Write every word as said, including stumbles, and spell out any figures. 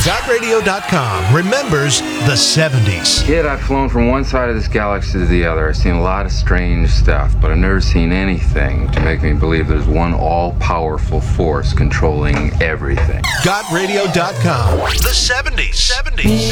God radio dot com remembers the seventies. Kid, I've flown from one side of this galaxy to the other. I've seen a lot of strange stuff, but I've never seen anything to make me believe there's one all-powerful force controlling everything. God radio dot com. The seventies. seventies.